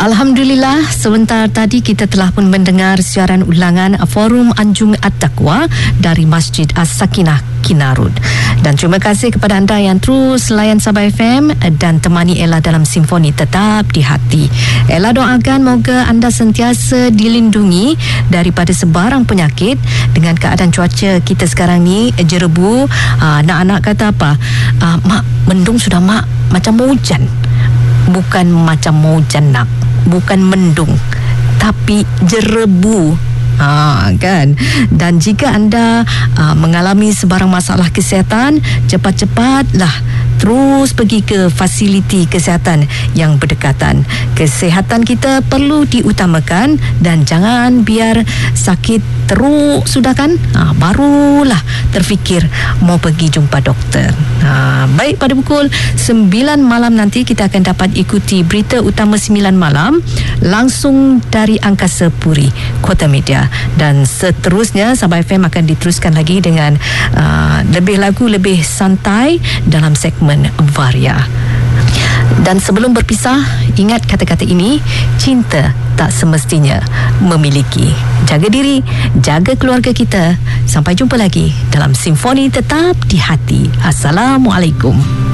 Alhamdulillah, sebentar tadi kita telah pun mendengar siaran ulangan Forum Anjung At-Taqwa dari Masjid As-Sakinah Kinarud. Dan terima kasih kepada anda yang terus layan Sabah FM dan temani Ella dalam Simfoni Tetap di Hati. Ella doakan moga anda sentiasa dilindungi daripada sebarang penyakit dengan keadaan cuaca kita sekarang ni jerebu. Anak-anak kata apa? Mak, mendung sudah mak, macam mau hujan. Bukan macam mau hujan nak, bukan mendung, tapi jerebu. Kan. Dan jika anda mengalami sebarang masalah kesihatan, cepat-cepatlah terus pergi ke fasiliti kesihatan yang berdekatan. Kesihatan kita perlu diutamakan dan jangan biar sakit teruk sudah kan, barulah terfikir mau pergi jumpa doktor. Baik, pada pukul 9 malam nanti kita akan dapat ikuti berita utama 9 malam langsung dari Angkasa Puri, Kota Media. Dan seterusnya Sabah FM akan diteruskan lagi dengan lebih lagu, lebih santai dalam segmen Varia. Dan sebelum berpisah, ingat kata-kata ini, cinta tak semestinya memiliki. Jaga diri, jaga keluarga kita. Sampai jumpa lagi dalam Simfoni Tetap di Hati. Assalamualaikum.